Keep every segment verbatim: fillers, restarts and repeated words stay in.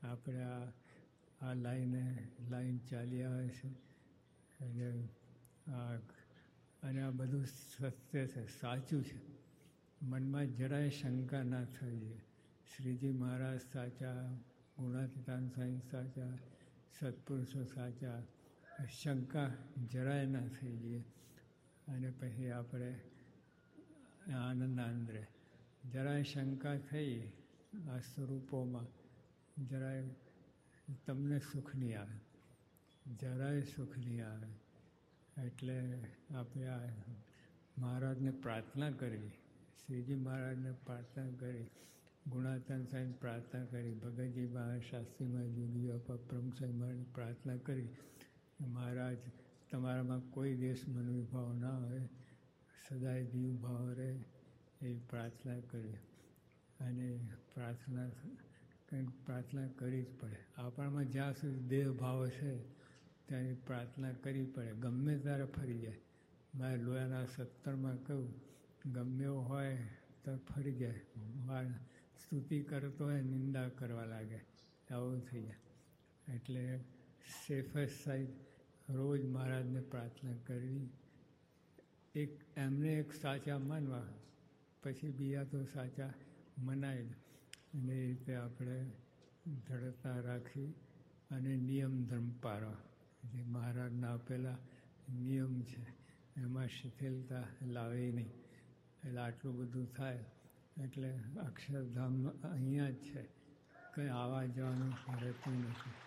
આપણે આ આ લાઈને લાઈન ચાલી આવે છે અને આ અને આ બધું સત્ય છે, સાચું છે. મનમાં જરાય શંકા ના થવી જોઈએ. શ્રીજી મહારાજ સાચા, ગુણાતીતાન સ્વામી સાચા, સત્પુરુષો સાચા, શંકા જરાય ના થઈ જોઈએ. અને પછી આપણે આનંદ આંદ્રે જરાય શંકા થઈ આ સ્વરૂપોમાં જરાય તમને સુખ નહીં આવે, જરાય સુખ નહીં આવે. એટલે આપણે આ મહારાજને પ્રાર્થના કરવી, શ્રીજી મહારાજને પ્રાર્થના કરી, ગુણાતીતાન સ્વામીને પ્રાર્થના કરી, ભગતજી મહારાજ, શાસ્ત્રીમાં જોગી બાપા, પ્રમુખ સ્વામી મહારાજને પ્રાર્થના કરી, મહારાજ તમારામાં કોઈ દેશ મનોભાવ ના હોય, સદાય દીવ ભાવ રહે, એ પ્રાર્થના કરી. અને પ્રાર્થના કંઈક પ્રાર્થના કરવી જ પડે. આપણામાં જ્યાં સુધી દેહ ભાવ છે ત્યાંની પ્રાર્થના કરવી પડે. ગમે ત્યારે ફરી જાય. મારે લોયાના સત્તરમાં કહ્યું, ગમે એવું હોય તો ફરી જાય. મારે સ્તુતિ કરતો હોય, નિંદા કરવા લાગે, આવું થઈ જાય. એટલે સેફેસ્ટ સાઈડ રોજ મહારાજને પ્રાર્થના કરવી. એક એમને એક સાચા માનવા, પછી બીજા તો સાચા મનાય. અને એ રીતે આપણે દ્રઢતા રાખી અને નિયમ ધર્મ પાળવા. જે મહારાજના આપેલા નિયમ છે એમાં શિથિલતા લાવે નહીં. એટલે આટલું બધું થાય. એટલે અક્ષરધામ અહીંયા જ છે, કંઈ આવવા જવાનું રહેતું નથી.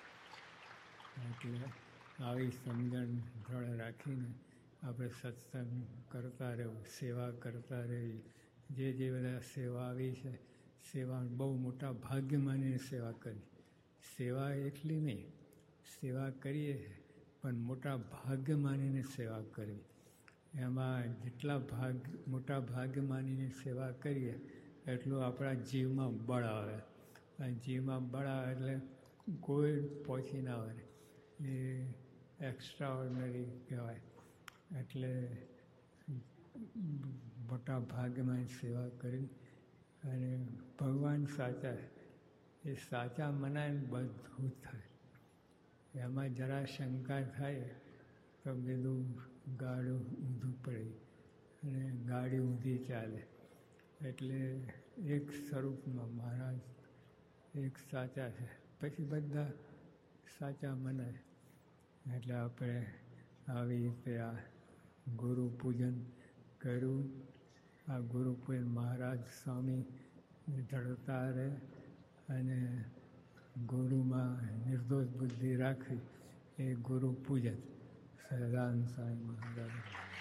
એટલે આવી સમજણ દ્રઢ રાખીને આપણે સત્સંગ કરતા રહેવું, સેવા કરતા રહેવી. જે જે બધા સેવા આવી છે, સેવા બહુ મોટા ભાગ્ય માનીને સેવા કરી. સેવા એટલી નહીં, સેવા કરીએ પણ મોટા ભાગ્ય માનીને સેવા કરવી. એમાં જેટલા ભાગ મોટા ભાગ્ય માનીને સેવા કરીએ એટલું આપણા જીવમાં બળ આવે. અને જીવમાં બળ આવે એટલે કોઈ પહોંચી ના આવે, એ એક્સ્ટ્રા ઓર્ડિનરી કહેવાય. એટલે મોટા ભાગ્યમાં સેવા કરી. અને ભગવાન સાચા, એ સાચા મનાય બધું જ થાય. એમાં જરા શંકા થાય તો બધું ગાડું ઊંધું પડે અને ગાડી ઊંધી ચાલે. એટલે એક સ્વરૂપમાં મહારાજ એક સાચા છે, પછી બધા સાચા મનાય. એટલે આપણે આવી રીતે આ ગુરુ પૂજન કર્યું. આ ગુરુ પૂજન મહારાજ સ્વામી ધડતા રહે અને ગુરુમાં નિર્દોષ બુદ્ધિ રાખવી, એ ગુરુ પૂજન. સહજાનંદ સ્વામી મહારાજ.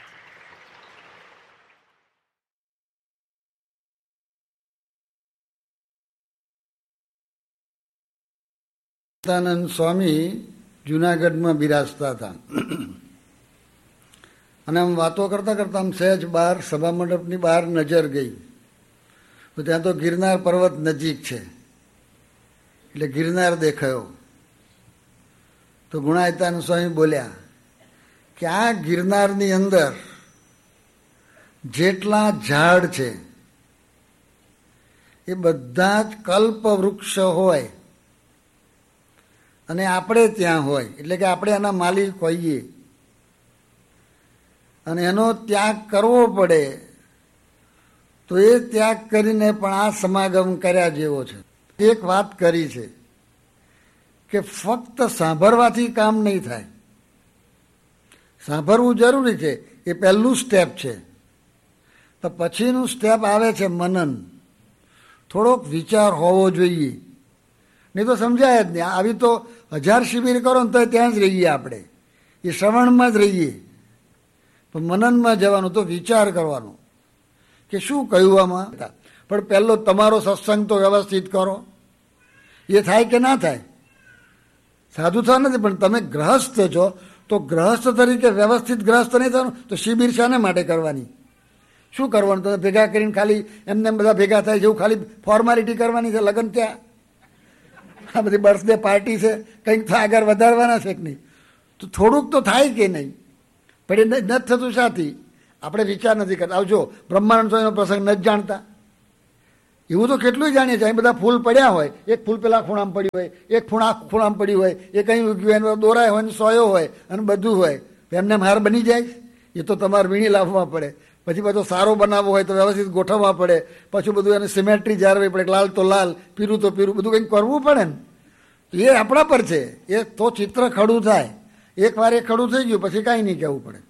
સહજાનંદ સ્વામી જુનાગઢમાં બિરાજતા હતા. અને આમ વાતો કરતાં કરતાં આમ સહેજ બહાર સભા મંડપની બહાર નજર ગઈ તો ત્યાં તો ગિરનાર પર્વત નજીક છે, એટલે ગિરનાર દેખાયો. તો ગુણાતીતાન સ્વામી બોલ્યા કે આ ગિરનારની અંદર જેટલા ઝાડ છે એ બધા જ કલ્પ વૃક્ષ હોય અને આપણે ત્યાં હોય, એટલે કે આપણે એના માલિક હોઈએ અને એનો ત્યાગ કરવો પડે તો એ ત્યાગ કરીને પણ આ સમાગમ કર્યા જેવો છે. એક વાત કરી છે કે ફક્ત સાંભળવાથી કામ નહીં થાય. સાંભળવું જરૂરી છે, એ પહેલું સ્ટેપ છે. તો પછીનું સ્ટેપ આવે છે મનન. થોડોક વિચાર હોવો જોઈએ, નહીં તો સમજાય જ નહીં. આવી તો હજાર શિબિર કરો ને તો ત્યાં જ રહીએ, આપણે એ શ્રવણમાં જ રહીએ. પણ મનનમાં જવાનું, તો વિચાર કરવાનો કે શું કહ્યું આમાં. પણ પહેલો તમારો સત્સંગ તો વ્યવસ્થિત કરો. એ થાય કે ના થાય, સાધુ થવા નથી, પણ તમે ગ્રહસ્થ છો તો ગ્રહસ્થ તરીકે વ્યવસ્થિત ગ્રહસ્થ નહીં થવાનું તો શિબિર શાને માટે કરવાની? શું કરવાનું? તમે ભેગા કરીને ખાલી એમને બધા ભેગા થાય જેવું ખાલી ફોર્માલિટી કરવાની છે. લગ્ન ત્યાં આ બધી બર્થડે પાર્ટી છે, કંઈક તો આગળ વધારવાના છે કે નહીં? તો થોડુંક તો થાય કે નહીં? પણ એ નથી થતું સાથી આપણે વિચાર નથી કરતા. આવજો બ્રહ્માનંદ સ્વામીનો પ્રસંગ નથી જાણતા, એવું તો કેટલું જાણીએ છીએ. અહીં બધા ફૂલ પડ્યા હોય, એક ફૂલ પેલા ખૂણામાં પડ્યું હોય, એક ખૂણા ખૂણામાં પડ્યું હોય, એક અહીં ઉગ્યું હોય, દોરાય હોય ને સોયો હોય અને બધું હોય, એમને હાર બની જાય? એ તો તમારે વીણી લાવવા પડે. પછી બધો સારો બનાવવો હોય તો વ્યવસ્થિત ગોઠવવા પડે. પછી બધું એને સિમેટ્રી જાળવવી પડે. લાલ તો લાલ, પીરું તો પીરું, બધું કંઈક કરવું પડે ને. એ આપણા પર છે. એ તો ચિત્ર ખડું થાય. એક વાર એ ખડું થઈ ગયું પછી કાંઈ નહીં કહેવું પડે.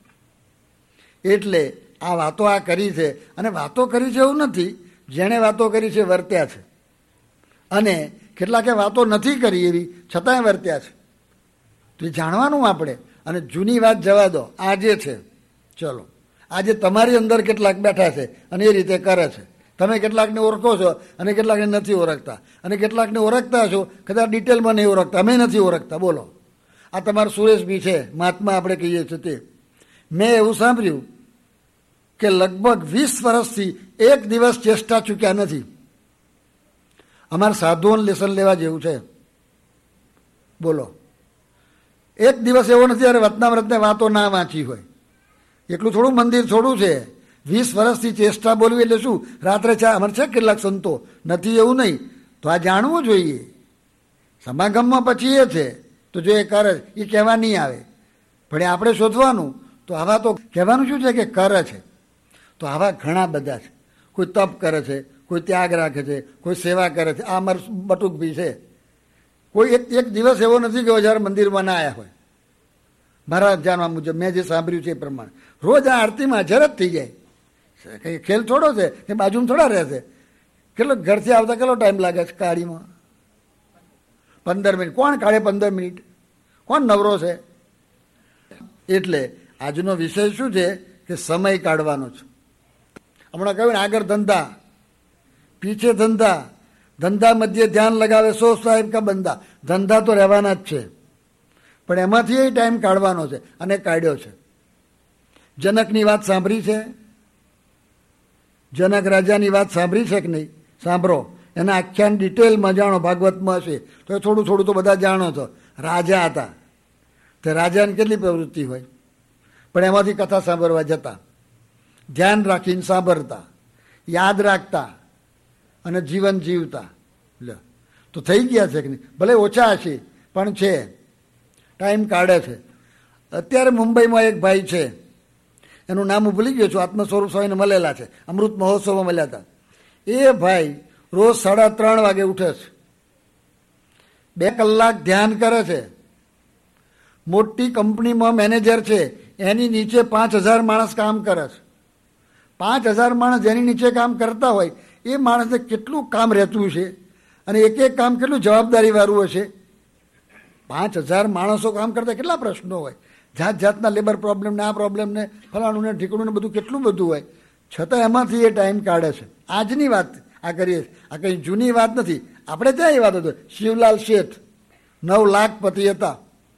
એટલે આ વાતો આ કરી છે. અને વાતો કરી છે એવું નથી, જેણે વાતો કરી છે વર્ત્યા છે. અને કેટલાકે વાતો નથી કરી એવી છતાંય વર્ત્યા છે. તો એ જાણવાનું આપણે. અને જૂની વાત જવા દો, આ જે છે ચલો, આજે તમારી અંદર કેટલાક બેઠા છે અને એ રીતે કરે છે. તમે કેટલાકને ઓળખો છો અને કેટલાકને નથી ઓળખતા. અને કેટલાકને ઓળખતા છો, કદાચ ડિટેલમાં નહીં ઓળખતા, અમે નથી ઓળખતા. બોલો, આ તમારું સુરેશભી છે, મહાત્મા આપણે કહીએ છીએ તે. મેં એવું સાંભળ્યું કે લગભગ વીસ વર્ષથી એક દિવસ ચેષ્ટા ચૂક્યા નથી. અમારે સાધુઓને લેસન લેવા જેવું છે. બોલો, એક દિવસ એવો નથી અરે વતનાવ્રતને વાતો ના વાંચી હોય. એટલું થોડું મંદિર થોડું છે. વીસ વર્ષથી ચેષ્ટા બોલવી એટલે શું? રાત્રે ચા અમારે છે કેટલાક સંતો, નથી એવું નહીં. તો આ જાણવું જોઈએ. સમાગમમાં પછી એ છે તો જો એ કરે એ કહેવા નહીં આવે, પણ આપણે શોધવાનું. તો આવા તો કહેવાનું શું છે કે કરે છે. તો આવા ઘણા બધા છે. કોઈ તપ કરે છે, કોઈ ત્યાગ રાખે છે, કોઈ સેવા કરે છે. આ અમારું બટુકભી છે. કોઈ એક એક દિવસ એવો નથી કે જ્યારે મંદિરમાં ના આવ્યા હોય. મારા જાણવા મુજબ મેં જે સાંભળ્યું છે એ પ્રમાણે રોજ આ આરતીમાં હાજર જ થઈ જાય. કંઈ ખેલ થોડો છે કે બાજુમાં થોડા રહેશે. કેટલો ઘરથી આવતા કેટલો ટાઈમ લાગે છે કાળીમાં? પંદર મિનિટ. કોણ કાઢે પંદર મિનિટ? કોણ નવરો છે? એટલે આજનો વિષય શું છે કે સમય કાઢવાનો છે. હમણાં કહ્યું ને, આગળ ધંધા, પીછે ધંધા, ધંધા મધ્ય ધ્યાન લગાવે સો સાહેબ કા બંધા. ધંધા તો રહેવાના જ છે, પણ એમાંથી એ ટાઈમ કાઢવાનો છે અને કાઢ્યો છે. જનકની વાત સાંભળી છે? જનક રાજાની વાત સાંભળી છે કે નહીં? સાંભળો. એના આખ્યાન ડિટેલમાં જાણો, ભાગવતમાં હશે તો થોડું થોડું તો બધા જાણો છો. રાજા હતા, તે રાજાની કેટલી પ્રવૃત્તિ હોય, પણ એમાંથી કથા સાંભળવા જતા, ધ્યાન રાખીને સાંભળતા, યાદ રાખતા અને જીવન જીવતા. લે તો થઈ ગયા છે કે નહીં? ભલે ઓછા હશે પણ છે, ટાઈમ કાઢે છે. અત્યારે મુંબઈમાં એક ભાઈ છે, એનું નામ હું ભૂલી ગયો છું, આત્મ સ્વરૂપ સ્વામીને મળેલા છે, અમૃત મહોત્સવમાં મળ્યા હતા. એ ભાઈ રોજ સાડા ત્રણ વાગે ઉઠે છે, બે કલાક ધ્યાન કરે છે. મોટી કંપનીમાં મેનેજર છે, એની નીચે પાંચ હજાર માણસ કામ કરે છે. પાંચ હજાર માણસ જેની નીચે કામ કરતા હોય એ માણસને કેટલું કામ રહેતું છે અને એક એક કામ કેટલું જવાબદારી વાળું હશે. પાંચ હજાર માણસો કામ કરતા કેટલા પ્રશ્નો હોય, જાત જાતના લેબર પ્રોબ્લેમ ને આ પ્રોબ્લેમ ને ફલાણું ને ઠીકણું ને બધું કેટલું બધું હોય, છતાં એમાંથી એ ટાઈમ કાઢે છે. આજની વાત આ કરીએ, આ કંઈ જૂની વાત નથી. આપણે ત્યાં એ વાત હતો, શિવલાલ શેઠ નવ લાખ પતિ હતા.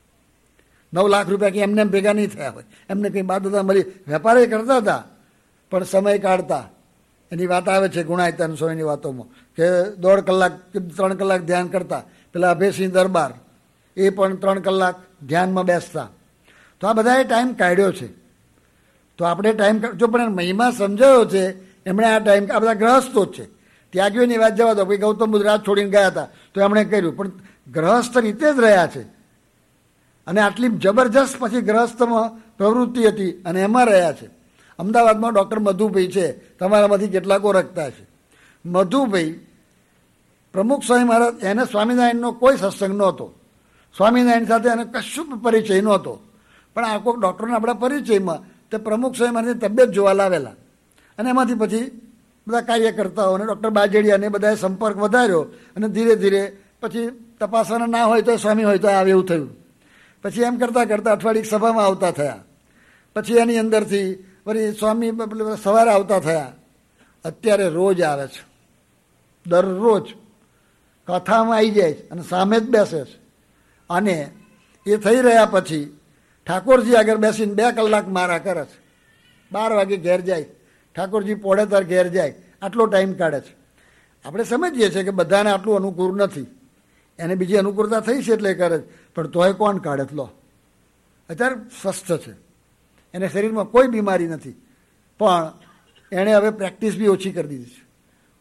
નવ લાખ રૂપિયા કંઈ એમને ભેગા નહીં થયા હોય, એમને કંઈ બાદ હતા મળી વેપાર કરતા હતા, પણ સમય કાઢતા. એની વાત આવે છે ગુણાયતન સ્વામીની વાતોમાં કે દોઢ કલાક કે ત્રણ કલાક ધ્યાન કરતા. પેલા અભયસિંહ દરબાર એ પણ ત્રણ કલાક ધ્યાનમાં બેસતા. તો આ બધાએ ટાઈમ કાઢ્યો છે. તો આપણે ટાઈમ જો પણ મહિમા સમજાયો છે એમણે આ ટાઈમ, આ બધા ગ્રહસ્થો જ છે. ત્યાગીઓની વાત જવા દો, ભાઈ ગૌતમ બુદ્ધ રાત છોડીને ગયા હતા તો એમણે કર્યું, પણ ગ્રહસ્થ રીતે જ રહ્યા છે. અને આટલી જબરજસ્ત પછી ગ્રહસ્થમાં પ્રવૃત્તિ હતી અને એમાં રહ્યા છે. અમદાવાદમાં ડૉક્ટર મધુભાઈ છે, તમારામાંથી કેટલાક ઓળખતા છે. મધુભાઈ પ્રમુખ સ્વામી મહારાજ, એને સ્વામિનારાયણનો કોઈ સત્સંગ નહોતો, સ્વામિનારાયણ સાથે એને કશું પરિચય નહોતો, પણ આ કોઈ ડૉક્ટરના આપણા પરિચયમાં તે પ્રમુખ સ્વામી મહારાજની તબિયત જોવા લાવેલા. અને એમાંથી પછી બધા કાર્યકર્તાઓ અને ડૉક્ટર બાજડિયાને બધાએ સંપર્ક વધાર્યો અને ધીરે ધીરે પછી તપાસવાના ના હોય તો સ્વામી હોય તો આવે એવું થયું. પછી એમ કરતાં કરતાં અઠવાડિયે સભામાં આવતા થયા. પછી એની અંદરથી વળી સ્વામી સવારે આવતા થયા. અત્યારે રોજ આવે છે, દરરોજ કથામાં આવી જાય છે અને સામે જ બેસે છે. અને એ થઈ રહ્યા પછી ઠાકોરજી આગળ બેસીને બે કલાક મારા કરે છે. બાર વાગે ઘેર જાય, ઠાકોરજી પોળે તાર ઘેર જાય, આટલો ટાઈમ કાઢે છે. આપણે સમજીએ છીએ કે બધાને આટલું અનુકૂળ નથી, એને બીજી અનુકૂળતા થઈ છે એટલે કરે છે, પણ તોય કોણ કાઢે? લો અત્યારે સ્વસ્થ છે, એને શરીરમાં કોઈ બીમારી નથી, પણ એણે હવે પ્રેક્ટિસ બી ઓછી કરી દીધી છે.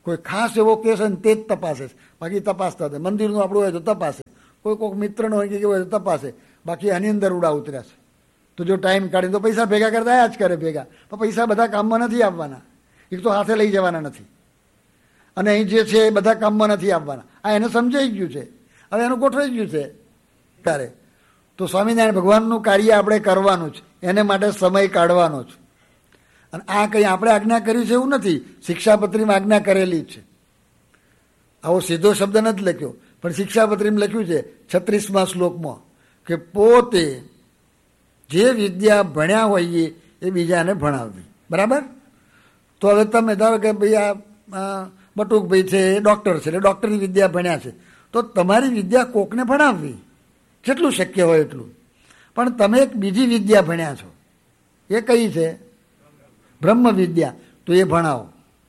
કોઈ ખાસ એવો કેસ હોય ને તે જ તપાસે, બાકી તપાસતા હતા. મંદિરનું આપણું હોય તો તપાસે, કોઈ કોઈક મિત્રનો હોય કે કેવું હોય તો તપાસે, બાકી આની અંદર ઉડા ઉતર્યા છે. તો જો ટાઈમ કાઢીને તો પૈસા ભેગા કરતા આયા જ કરે ભેગા, પણ પૈસા બધા કામમાં નથી આવવાના, એક તો હાથે લઈ જવાના નથી, અને અહીં જે છે એ બધા કામમાં નથી આવવાના. આ એને સમજાઈ ગયું છે, હવે એનું ગોઠવાઈ ગયું છે ત્યારે. તો સ્વામિનારાયણ ભગવાનનું કાર્ય આપણે કરવાનું છે, એને માટે સમય કાઢવાનો છે. અને આ કંઈ આપણે આજ્ઞા કરી છે એવું નથી, શિક્ષાપત્રીમાં આજ્ઞા કરેલી જ છે. આવો સીધો શબ્દ નથી લખ્યો, પણ શિક્ષાપત્રીમાં લખ્યું છે છત્રીસમા શ્લોકમાં કે પોતે જે વિદ્યા ભણ્યા હોઈએ એ બીજાને ભણાવવી. બરાબર? તો હવે તમે ધારો કે ભાઈ આ બટુકભાઈ છે એ ડૉક્ટર છે, એટલે ડૉક્ટરની વિદ્યા ભણ્યા છે, તો તમારી વિદ્યા કોકને ભણાવવી જેટલું શક્ય હોય એટલું. પણ તમે એક બીજી વિદ્યા ભણ્યા છો, એ કઈ છે? બ્રહ્મ વિદ્યા. તો એ ભણાવો,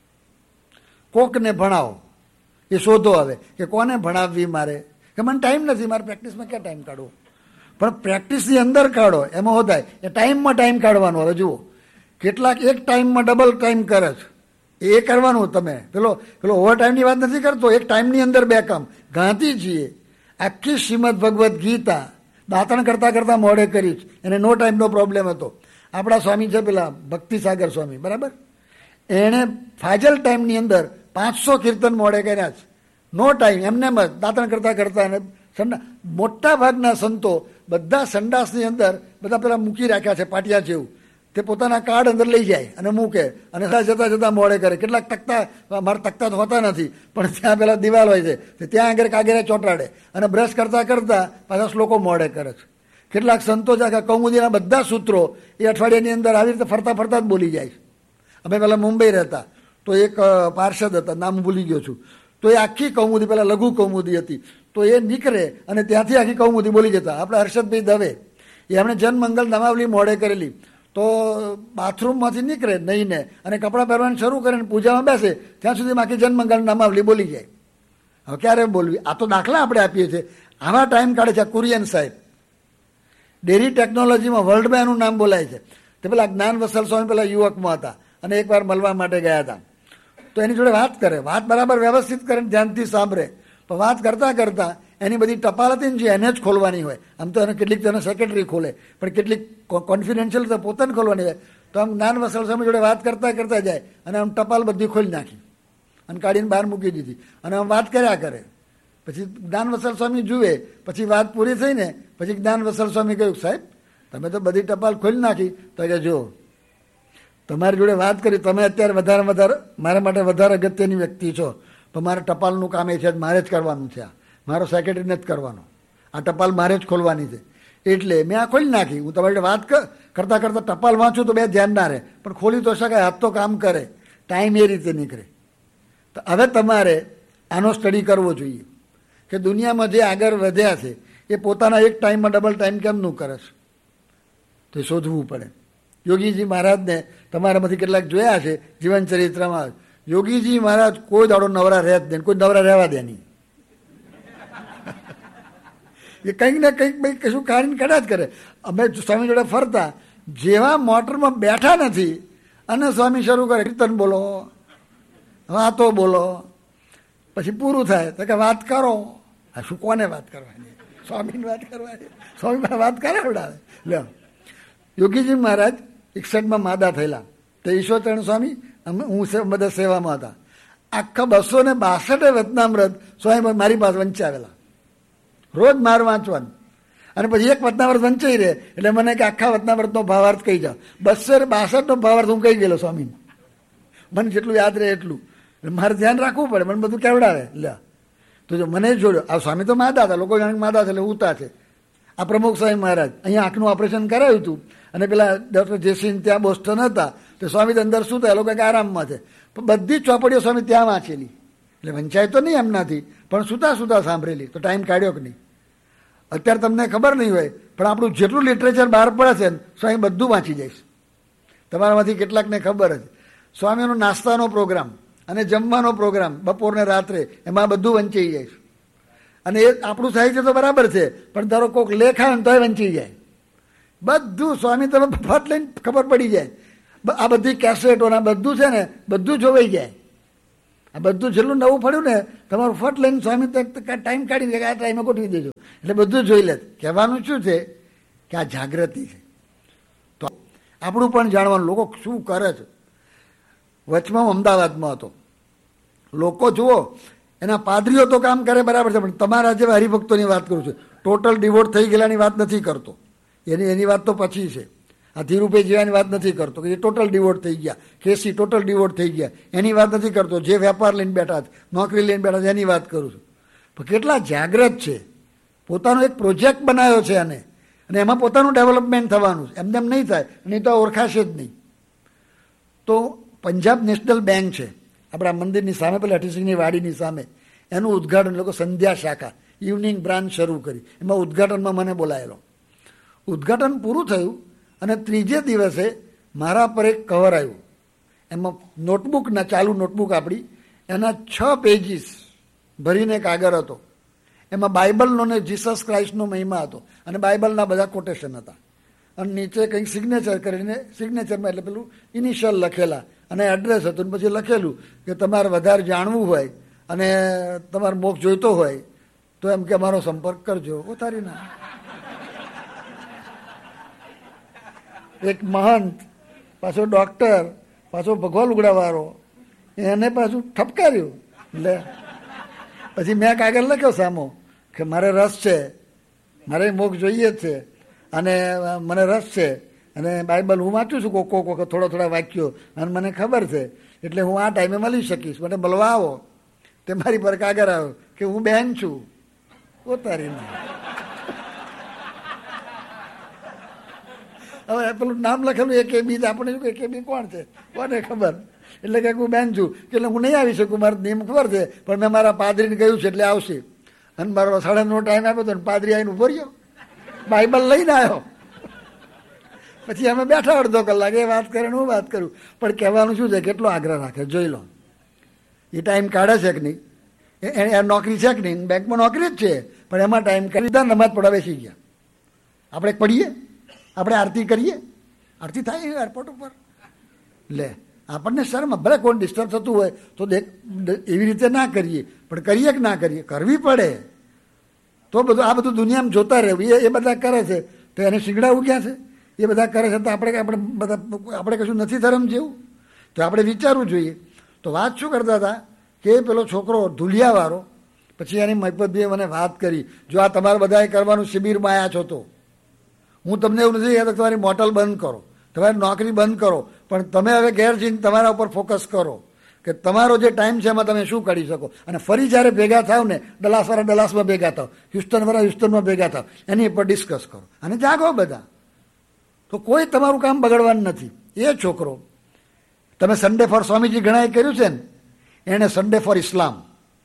કોકને ભણાવો. એ શોધો હવે કે કોને ભણાવવી મારે, કે મને ટાઈમ નથી, મારે પ્રેક્ટિસમાં ક્યાં ટાઈમ કાઢવો. પણ પ્રેક્ટિસની અંદર કાઢો, એમાં હોતાય એ ટાઈમમાં ટાઈમ કાઢવાનો. હવે જુઓ, કેટલાક એક ટાઈમમાં ડબલ ટાઈમ કરે છે, એ કરવાનું. તમે પેલો પેલો ઓવર ટાઈમની વાત નથી કરતો, એક ટાઈમની અંદર બે કામ. ગાંધીજીએ આખી શ્રીમદ ભગવદ્ ગીતા દાંતણ કરતાં કરતાં મોડે કરી છે, એને નો ટાઈમનો પ્રોબ્લેમ હતો. આપણા સ્વામી છે પેલા ભક્તિસાગર સ્વામી, બરાબર, એણે ફાજલ ટાઈમની અંદર પાંચસો કીર્તન મોડે કર્યા છે, નો ટાઈમ, એમને જ દાંતણ કરતાં કરતાં. અને સંડા મોટા ભાગના સંતો બધા સંડાસની અંદર બધા પેલા મૂકી રાખ્યા છે પાટિયા જેવું, તે પોતાના કાર્ડ અંદર લઈ જાય અને મૂકે, અને જતા જતા મોડે કરે. કેટલાક તકતા, મારા તકતા તો હોતા નથી, પણ ત્યાં પેલા દિવાલ હોય છે, ત્યાં આગળ કાગેરે ચોંટાડે અને બ્રશ કરતાં કરતાં પાછા શ્લોકો મોડે કરે છે. કેટલાક સંતો છે કૌમુદીના બધા સૂત્રો એ અઠવાડિયાની અંદર આવી રીતે ફરતા ફરતા જ બોલી જાય છે. અમે પહેલાં મુંબઈ રહેતા, તો એક પાર્ષદ હતા, નામ ભૂલી ગયો છું, તો એ આખી કૌમુદી, પહેલાં લઘુ કૌમુદી હતી, તો એ નીકળે અને ત્યાંથી આખી કૌમુદી બોલી જતા. આપણે હર્ષદભાઈ દવે, એ એમણે જનમંગલ નામાવલી મોડે કરેલી, તો બાથરૂમમાંથી નીકળે નહીંને અને કપડાં પહેરવાનું શરૂ કરે ને પૂજામાં બેસે ત્યાં સુધી આખી જનમંગલ નામાવલી બોલી જાય. હવે ક્યારે બોલવી? આ તો દાખલા આપણે આપીએ છીએ. આવા ટાઈમ કાઢે છે કુરિયન સાહેબ, ડેરી ટેકનોલોજીમાં વર્લ્ડમાં એનું નામ બોલાય છે. તે પેલા જ્ઞાન વસલ સ્વામી પેલા યુવકમાં હતા અને એકવાર મળવા માટે ગયા હતા, તો એની જોડે વાત કરે, વાત બરાબર વ્યવસ્થિત કરે, ધ્યાનથી સાંભળે. પણ વાત કરતાં કરતાં એની બધી ટપાલ હતી ને જે એને જ ખોલવાની હોય, આમ તો એને કેટલીક તેને સેક્રેટરી ખોલે, પણ કેટલીક કોન્ફિડેન્શિયલ તો પોતાને ખોલવાની હોય. તો આમ જ્ઞાન વસલ સ્વામી જોડે વાત કરતાં કરતાં જાય અને આમ ટપાલ બધી ખોલી નાખી અને કાઢીને બહાર મૂકી દીધી, અને આમ વાત કર્યા કરે. પછી જ્ઞાન વસલ સ્વામી જુએ, પછી વાત પૂરી થઈ ને પછી જ્ઞાન વસલ સ્વામી કહ્યું, સાહેબ તમે તો બધી ટપાલ ખોલી નાખી. તો કે જો તમારી જોડે વાત કરી, તમે અત્યારે વધારે વધારે મારા માટે વધારે અગત્યની વ્યક્તિ છો, પણ મારે ટપાલનું કામ એ છે મારે જ કરવાનું છે, મારો સેક્રેટરીને જ કરવાનો, આ ટપાલ મારે જ ખોલવાની છે, એટલે મેં આ ખોલી નાખી. હું તમારી જોડે વાત કરતાં કરતાં ટપાલ વાંચું તો બે ધ્યાન ના રહે, પણ ખોલી તો શકાય, હાથ તો કામ કરે, ટાઈમ એ રીતે નીકળે. તો હવે તમારે આનો સ્ટડી કરવો જોઈએ કે દુનિયામાં જે આગળ વધ્યા છે એ પોતાના એક ટાઈમમાં ડબલ ટાઈમ કેમનું કરે છે, તો એ શોધવું પડે. યોગીજી મહારાજને તમારામાંથી કેટલાક જોયા છે જીવન ચરિત્રમાં. યોગીજી મહારાજ કોઈ દાડો નવરા રહે જ નહીં, કોઈ નવરા રહેવા દે નહીં. એ કંઈક ને કંઈક ભાઈ કશું કાઢીને કાઢ્યા જ કરે. અમે સ્વામી જોડે ફરતા, જેવા મોટરમાં બેઠા નથી અને સ્વામી શરૂ કરે, કીર્તન બોલો, વાતો બોલો, પછી પૂરું થાય તો કે વાત કરો. આ શું, કોને વાત કરવાની? સ્વામીની વાત કરવાની. સ્વામી વાત કરાવડાવે. લે, યોગીજી મહારાજ એકસઠમાં માદા થયેલા, તો ઈશ્વરચરણ સ્વામી હું બધા સેવામાં હતા. આખા બસો ને બાસઠે વચનામૃત સ્વામી મારી પાસે વંચાવેલા, રોજ માર વાંચવાનું. અને પછી એક વચનામૃત વંચાઈ રહે એટલે મને કે આખા વચનામૃતનો ભાવાર્થ કહી જાઓ. બસો બાસઠનો ભાવાર્થ હું કહી ગયેલો સ્વામી, મને જેટલું યાદ રહે એટલું. મારે ધ્યાન રાખવું પડે, મને બધું કેવડાવે. લે, તો જો મને જોડ્યો, આ સ્વામી તો માદા હતા, લોકો જાણે માદા છે એટલે ઉતા છે. આ પ્રમુખ સ્વામી મહારાજ અહીંયા આંખનું ઓપરેશન કરાવ્યું હતું, અને પેલા ડૉક્ટર જેસિન ત્યાં બોસ્ટન હતા, તો સ્વામી અંદર શું થાય, લોકો કે આરામમાં છે. પણ બધી જ ચોપડીઓ સ્વામી ત્યાં વાંચેલી, એટલે વંચાય તો નહીં એમનાથી, પણ સુતા સુતા સાંભળેલી. તો ટાઈમ કાઢ્યો કે નહીં? અત્યારે તમને ખબર નહીં હોય, પણ આપણું જેટલું લિટરેચર બહાર પડે છે સ્વામી બધું વાંચી જઈશ. તમારામાંથી કેટલાકને ખબર જ. સ્વામીનો નાસ્તાનો પ્રોગ્રામ અને જમવાનો પ્રોગ્રામ બપોરને રાત્રે, એમાં બધું વંચાઈ જાય. અને એ આપણું સાહિત્ય તો બરાબર છે, પણ ધારો કોઈક લેખ આવે ને તોય વંચાઈ જાય. બધું સ્વામી તમે ફટ લઈને ખબર પડી જાય. આ બધી કેસેટોના બધું છે ને બધું જોવાઈ જાય. આ બધું જેટલું નવું પડ્યું ને તમારું ફટ લઈને સ્વામી ટાઈમ કાઢીને આ ટાઈમે ગોઠવી દેજો એટલે બધું જોઈ લે. કહેવાનું શું છે કે આ જાગૃતિ છે. તો આપણું પણ જાણવાનું લોકો શું કરે છે. વચમાં અમદાવાદમાં હતો, લોકો જુઓ એના પાદરીઓ તો કામ કરે બરાબર છે, પણ તમારા જેવા હરિભક્તોની વાત કરું છું. ટોટલ ડિવોર્ટ થઈ ગયેલાની વાત નથી કરતો, એની એની વાત તો પછી છે. આ ધીરુભાઈ જેવાની વાત નથી કરતો કે એ ટોટલ ડિવોર્ટ થઈ ગયા, કેસી ટોટલ ડિવોર્ટ થઈ ગયા, એની વાત નથી કરતો. જે વેપાર લઈને બેઠા છે, નોકરી લઈને બેઠા છે, એની વાત કરું છું. પણ કેટલા જાગૃત છે, પોતાનો એક પ્રોજેક્ટ બનાવ્યો છે અને અને એમાં પોતાનું ડેવલપમેન્ટ થવાનું છે. એમને એમ નહીં થાય, નહીં તો ઓળખાશે જ નહીં. તો પંજાબ નેશનલ બેંક છે આપણા મંદિરની સામે, પેલા હઠીસિંહની વાડીની સામે, એનું ઉદ્ઘાટન લોકો સંધ્યા શાખા ઇવનિંગ બ્રાન્ચ શરૂ કરી. એમાં ઉદ્ઘાટનમાં મને બોલાયેલો. ઉદ્ઘાટન પૂરું થયું અને ત્રીજે દિવસે મારા પર એક કવર આવ્યું. એમાં નોટબુકના ચાલુ નોટબુક આપણી, એના છ પેજીસ ભરીને કાગળ હતો. એમાં બાઇબલનો ને જીસસ ક્રાઇસ્ટનો મહિમા હતો અને બાઇબલના બધા કોટેશન હતા. અને નીચે કંઈક સિગ્નેચર કરીને, સિગ્નેચરમાં એટલે પેલું ઇનિશિયલ લખેલા અને એડ્રેસ હતું. પછી લખેલું કે તમારે વધારે જાણવું હોય અને તમારે મોક્ષ જોઈતો હોય તો એમ કે અમારો સંપર્ક કરજો. ઉતારી ના એક મહંત, પાછો ડૉક્ટર, પાછો ભગવા લુગડાવાળો, એને પાછું ઠપકાર્યું. એટલે પછી મેં કાગળ લખ્યો સામો કે મારે રસ છે, મારે મોક્ષ જોઈએ જ છે અને મને રસ છે અને બાઇબલ હું વાંચું છું કોક કોક વખત થોડા થોડા વાક્યો અને મને ખબર છે, એટલે હું આ ટાઈમે મળી શકીશ, મને મળવા આવો. તે મારી પર કાગળ આવ્યો કે હું બહેન છું. ઉતારી ના હવે પેલું નામ લખેલું એ કે બી, આપણે શું કે બી કોણ છે કોને ખબર. એટલે કે હું બેન છું કે એટલે હું નહીં આવી શકું, મારો નિયમ ખબર છે, પણ મેં મારા પાદરીને કહ્યું છે એટલે આવશે. અને મારો સાડા નવ ટાઈમ આપ્યો હતો ને પાદરી આવીને ઉભો રહ્યો, બાઇબલ લઈને આવ્યો. પછી અમે બેઠા અડધો કલાક, એ વાત કરે ને હું વાત કરું. પણ કહેવાનું શું છે, કેટલો આગ્રહ રાખે જોઈ લો. એ ટાઈમ કાઢે છે કે નહીં, એ નોકરી છે કે નહીં, બેંકમાં નોકરી જ છે, પણ એમાં ટાઈમ કાઢી દીધા, નમાજ પડવા બેસી ગયા. આપણે પડીએ, આપણે આરતી કરીએ, આરતી થાય એરપોર્ટ ઉપર. લે આપણને શરમ, ભલે કોઈ ડિસ્ટર્બ થતું હોય તો દેખ એવી રીતે ના કરીએ, પણ કરીએ કે ના કરીએ, કરવી પડે. તો બધું આ બધું દુનિયામાં જોતા રહેવું, એ એ બધા કરે છે તો એને શીંગડાવું ક્યાં છે? એ બધા કરે છે તો આપણે આપણે બધા આપણે કશું નથી ધર્મ જેવું? તો આપણે વિચારવું જોઈએ. તો વાત શું કરતા હતા કે પેલો છોકરો ધુલિયાવાળો, પછી એની મહિપતભાઈએ મને વાત કરી, જો આ તમારે બધાએ કરવાનું શિબિરમાં આવ્યા છો તો હું તમને એવું નથી કહેતો તમારી મોટલ બંધ કરો, તમારી નોકરી બંધ કરો, પણ તમે હવે ઘેર જઈને તમારા ઉપર ફોકસ કરો કે તમારો જે ટાઈમ છે એમાં તમે શું કરી શકો. અને ફરી જ્યારે ભેગા થાવ ને, ડલાસવાળા ડલાસમાં ભેગા થાવ, હ્યુસ્ટનવાળા હ્યુસ્ટનમાં ભેગા થાવ, એની ઉપર ડિસ્કસ કરો અને જાગો બધા. તો કોઈ તમારું કામ બગડવાનું નથી. એ છોકરો, તમે સન્ડે ફોર સ્વામીજી ઘણાએ કર્યું છે ને, એણે સન્ડે ફોર ઇસ્લામ.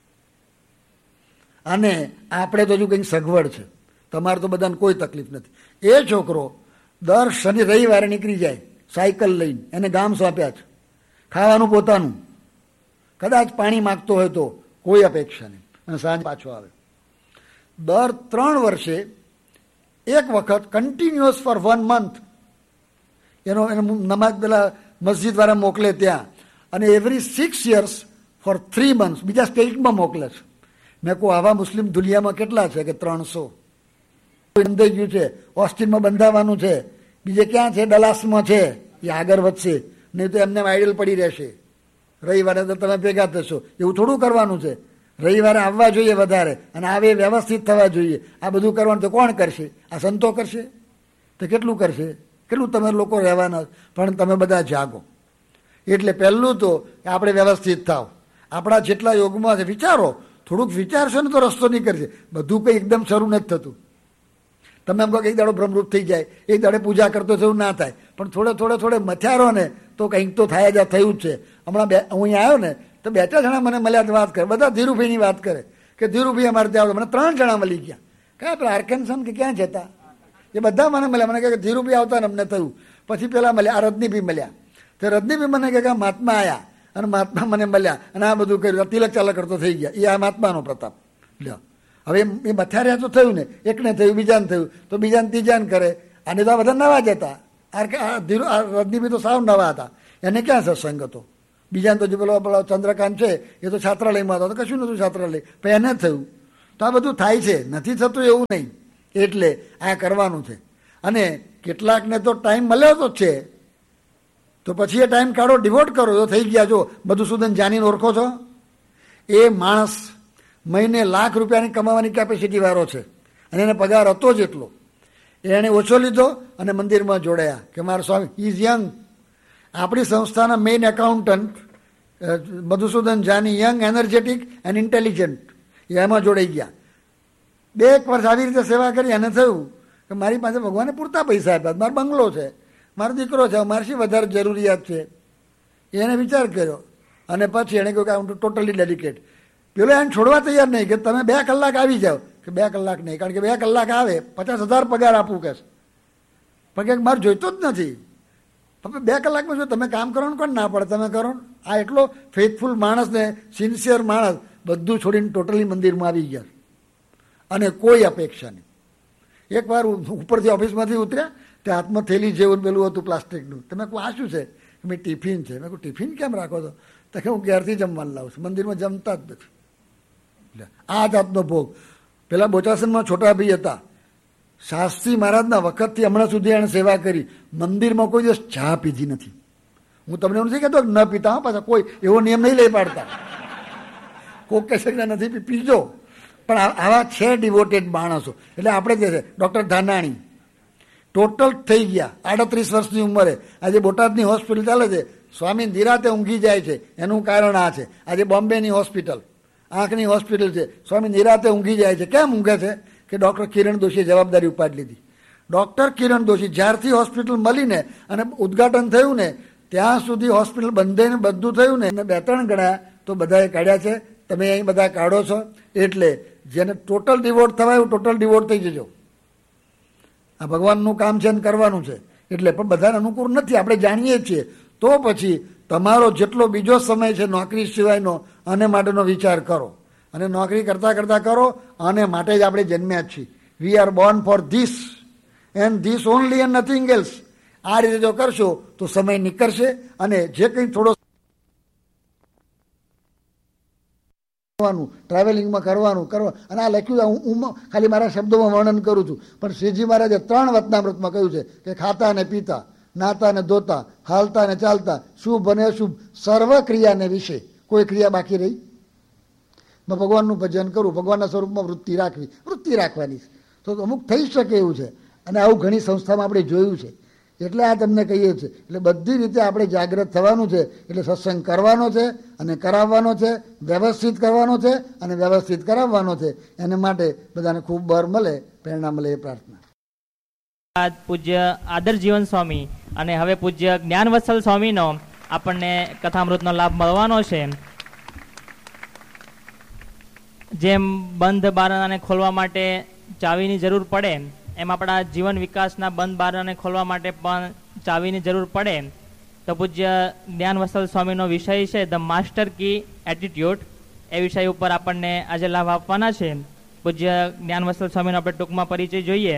અને આપણે તો હજુ કંઈક સગવડ છે, તમારે તો બધાને કોઈ તકલીફ નથી. એ છોકરો દર શનિ રવિવારે નીકળી જાય સાયકલ લઈને, એને ગામ સોંપ્યા છે, ખાવાનું પોતાનું, કદાચ પાણી માગતો હોય તો કોઈ અપેક્ષા નહીં, અને સાંજ પાછો આવે. દર ત્રણ વર્ષે એક વખત કન્ટિન્યુઅસ ફોર વન મંથ એનો એનો નમાજ પેલા મસ્જિદ વાળા મોકલે ત્યાં, અને every six years four three months બીજા સ્ટેટમાં મોકલે છે. મેં કહું આવા મુસ્લિમ દુનિયામાં કેટલા છે? કે ત્રણસો. બંધાઈ ગયું છે, ઓસ્ટિનમાં બંધાવાનું છે, બીજે ક્યાં છે? ડલાસમાં છે. એ આગળ વધશે, નહીં તો એમને આઈડલ પડી રહેશે. રવિવારે તો તમે ભેગા થશો, એવું થોડું કરવાનું છે. રવિવારે આવવા જોઈએ વધારે, અને આવે વ્યવસ્થિત થવા જોઈએ. આ બધું કરવાનું તો કોણ કરશે? આ સંતો કરશે? તો કેટલું કરશે? કેટલું તમે લોકો રહેવાના? પણ તમે બધા જાગો. એટલે પહેલું તો આપણે વ્યવસ્થિત થાવ. આપણા જેટલા યોગમાં છે વિચારો, થોડુંક વિચારશો ને તો રસ્તો નીકળશે. બધું કંઈ એકદમ શરૂ નથી થતું. તમે એમ કહો કે એક દાડો ભ્રમરૂપ થઈ જાય, એક દાડે પૂજા કરતો થયું ના થાય, પણ થોડે થોડે થોડે મથ્યારો ને તો કંઈક તો થાય જ થયું જ છે. હમણાં બે હું અહીંયા આવ્યો ને તો બે ચાર જણા મને મળ્યા વાત કરે, બધા ધીરુભાઈની વાત કરે કે ધીરુભાઈ અમારે ત્યાં મને ત્રણ જણા મળી ગયા. કયા પેલા આર્કેન્સન કે ક્યાં જતા, એ બધા મને મળ્યા. મને કહે કે ધીરુભાઈ આવતા ને અમને થયું. પછી પેલા મળ્યા, આ રજનીભાઈ મળ્યા. તો રજનીભાઈ મને કહે કે મહાત્મા આવ્યા અને મહાત્મા મને મળ્યા અને આ બધું કર્યું, તિલક ચાલક કરતો થઈ ગયા. એ આ મહાત્માનો પ્રતાપ લ્યો. હવે એ મથાર્યા તો થયું ને, એકને થયું, બીજાને થયું, તો બીજાને ત્રીજાને કરે. અને તો આ બધા નવા જ હતા. ધીરુ રજનીભાઈ તો સાવ નવા હતા, એને ક્યાં સત્સંગ હતો? બીજાને તો જે પેલો પેલો ચંદ્રકાંત છે એ તો છાત્રાલયમાં હતો, તો કશું નહોતું છાત્રાલય, પણ એને થયું. તો આ બધું થાય છે, નથી થતું એવું નહીં. એટલે આ કરવાનું છે. અને કેટલાકને તો ટાઈમ મળ્યો તો છે, તો પછી એ ટાઈમ કાઢો, ડિવોટ કરો. તો થઈ ગયા. જો મધુસૂદન જાનીને ઓળખો છો? એ માણસ મહિને લાખ રૂપિયાની કમાવાની કેપેસિટી વાળો છે, અને એને પગાર હતો જ એટલો. એણે ઓછો લીધો અને મંદિરમાં જોડાયા કે મારા સ્વામી ઇઝ યંગ. આપણી સંસ્થાના main accountant Madhusudan Jani young, energetic and intelligent, એમાં જોડાઈ ગયા. બે એક વર્ષ આવી રીતે સેવા કરી. એને થયું કે મારી પાસે ભગવાને પૂરતા પૈસા આપ્યા, મારો બંગલો છે, મારો દીકરો છે, મારે શી વધારે જરૂરિયાત છે. એને વિચાર કર્યો અને પછી એણે કહ્યું કે હું ટોટલી ડેડિકેટ. પેલો એને છોડવા તૈયાર નહીં કે તમે બે કલાક આવી જાઓ. કે બે કલાક નહીં, કારણ કે બે કલાક આવે પચાસ હજાર પગાર આપવું કે પણ કે મારે જોઈતો જ નથી. તમે બે કલાકમાં જો તમે કામ કરો ને કોણ ના પડે, તમે કરો. આ એટલો ફેથફુલ માણસ ને સિન્સિયર માણસ બધું છોડીને ટોટલી મંદિરમાં આવી ગયા, અને કોઈ અપેક્ષા નહીં. એકવાર ઉપરથી ઓફિસમાંથી ઉતર્યા, તે હાથમાં થેલી જેવું પેલું હતું પ્લાસ્ટિકનું. તમે કહું આ શું છે? મેં ટિફિન છે. મેં કહું ટિફિન કેમ રાખો છો? તો કે હું ઘેરથી જમવાનું લાવું છું, મંદિરમાં જમતા જ નથી. એટલે આ જાતનો ભોગ. પેલા બોચાસનમાં છોટાભાઈ હતા, શાસ્ત્રી મહારાજના વખતથી હમણાં સુધી એણે સેવા કરી. મંદિરમાં કોઈ દિવસ ચા પીધી નથી. હું તમને એવું નથી કહેતો ન પીતા, હા, પાછા કોઈ એવો નિયમ નહીં લઈ પાડતા. કોઈ કહે છે નથી પીજો, પણ આવા છે ડિવોટેડ માણસો. એટલે આપણે જે છે ડૉક્ટર ધાનાણી ટોટલ થઈ ગયા આડત્રીસ વર્ષની ઉંમરે. આજે બોટાદની હોસ્પિટલ ચાલે છે, સ્વામી નિરાતે ઊંઘી જાય છે. એનું કારણ આ છે. આજે બોમ્બેની હોસ્પિટલ, આંખની હોસ્પિટલ છે, સ્વામી નિરાતે ઊંઘી જાય છે. કેમ ઊંઘે છે? કે ડૉક્ટર કિરણ દોશીએ જવાબદારી ઉપાડી લીધી. ડૉક્ટર કિરણ દોશી જ્યારથી હોસ્પિટલ મળીને અને ઉદ્ઘાટન થયું ને ત્યાં સુધી હોસ્પિટલ બંધેને બધું થયું ને બે ત્રણ ગણા તો બધાએ કાઢ્યા છે. તમે અહીં બધા કાઢો છો. એટલે જેને ટોટલ ડિવોટ થવાય એવું ટોટલ ડિવોટ થઈ જજો. આ ભગવાનનું કામ છે ને કરવાનું છે. એટલે પણ બધાને અનુકૂળ નથી, આપણે જાણીએ છીએ. તો પછી તમારો જેટલો બીજો સમય છે નોકરી સિવાયનો, આને માટેનો વિચાર કરો. અને નોકરી કરતાં કરતાં કરો, આને માટે જ આપણે જન્મ્યા જ છીએ. We are Born for this and this only and nothing else. આ રીતે જો કરશો તો સમય નીકળશે. અને જે કંઈ થોડો ટ્રાવેલિંગમાં કરવાનું કરવા. અને આ લખ્યું હું ખાલી મારા શબ્દોમાં વર્ણન કરું છું, પણ શ્રીજી મહારાજે ત્રણ વચનામૃતમાં કહ્યું છે કે ખાતા અને પીતા, નાતા અને ધોતા, હાલતા અને ચાલતા, શુભ અને અશુભ સર્વ ક્રિયાને વિશે કોઈ ક્રિયા બાકી રહી? ભગવાનનું ભજન કરવું, ભગવાનના સ્વરૂપમાં વૃત્તિ રાખવી, વૃત્તિ રાખવાની તો અમુક થઈ શકે એવું છે. અને આવું ઘણી સંસ્થામાં આપણે જોયું છે. એટલે આ તમને કહીએ છીએ. એટલે બધી રીતે આપણે જાગૃત થવાનું છે. એટલે સત્સંગ કરવાનો છે અને કરાવવાનો છે, વ્યવસ્થિત કરવાનો છે અને વ્યવસ્થિત કરાવવાનો છે. એને માટે બધાને ખૂબ બળ મળે, પ્રેરણા મળે એ પ્રાર્થના. પૂજ્ય આદરજીવન સ્વામી અને હવે પૂજ્ય જ્ઞાનવત્સલ સ્વામીનો આપણને કથામૃતનો લાભ મળવાનો છે. જેમ બંધ બારણાને ખોલવા માટે ચાવીની જરૂર પડે, એમ આપણા જીવન વિકાસના બંધ બારણાને ખોલવા માટે પણ ચાવીની જરૂર પડે. તો પૂજ્ય જ્ઞાનવત્સલ સ્વામીનો વિષય છે ધ માસ્ટર કી એટીટ્યુડ. એ વિષય ઉપર આપણને આજે લાભ આપવાના છે. પૂજ્ય જ્ઞાનવત્સલ સ્વામીનો આપણે ટૂંકમાં પરિચય જોઈએ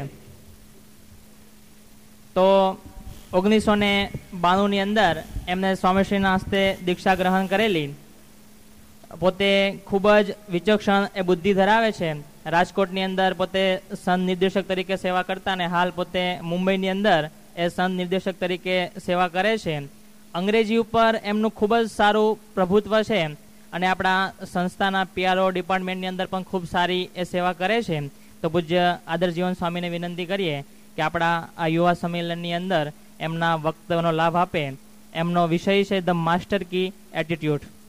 તો ઓગણીસો ને બાણુંની અંદર એમને સ્વામીશ્રીના હસ્તે દીક્ષા ગ્રહણ કરેલી. પોતે ખૂબ જ વિચક્ષણ એ બુદ્ધિ ધરાવે છે. રાજકોટની અંદર પોતે સંત નિર્દેશક તરીકે સેવા કરતા અને હાલ પોતે મુંબઈની અંદર એ સંત નિર્દેશક તરીકે સેવા કરે છે. અંગ્રેજી ઉપર એમનું ખૂબ જ સારું પ્રભુત્વ છે અને આપણા સંસ્થાના પીઆરઓ ડિપાર્ટમેન્ટની અંદર પણ ખૂબ સારી એ સેવા કરે છે. તો પૂજ્ય આદરજીવન સ્વામીને વિનંતી કરીએ કે આપણા આ યુવા સંમેલનની અંદર એમના વક્તવ્યનો લાભ આપે. એમનો વિષય છે ધ માસ્ટર કી એટીટ્યુડ.